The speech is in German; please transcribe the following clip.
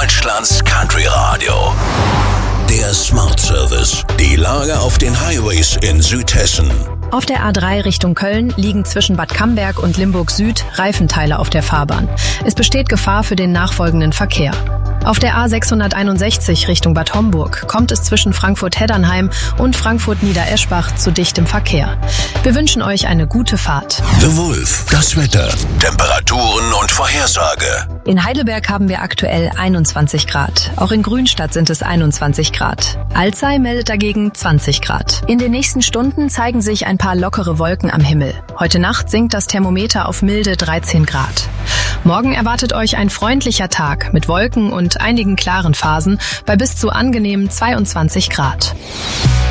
Deutschlands Country Radio. Der Smart Service. Die Lage auf den Highways in Südhessen. Auf der A3 Richtung Köln liegen zwischen Bad Camberg und Limburg Süd Reifenteile auf der Fahrbahn. Es besteht Gefahr für den nachfolgenden Verkehr. Auf der A661 Richtung Bad Homburg kommt es zwischen Frankfurt-Heddernheim und Frankfurt-Niedereschbach zu dichtem Verkehr. Wir wünschen euch eine gute Fahrt. The Wolf. Das Wetter. Temperaturen und Vorhersage. In Heidelberg haben wir aktuell 21 Grad. Auch in Grünstadt sind es 21 Grad. Alzey meldet dagegen 20 Grad. In den nächsten Stunden zeigen sich ein paar lockere Wolken am Himmel. Heute Nacht sinkt das Thermometer auf milde 13 Grad. Morgen erwartet euch ein freundlicher Tag mit Wolken und einigen klaren Phasen bei bis zu angenehmen 22 Grad.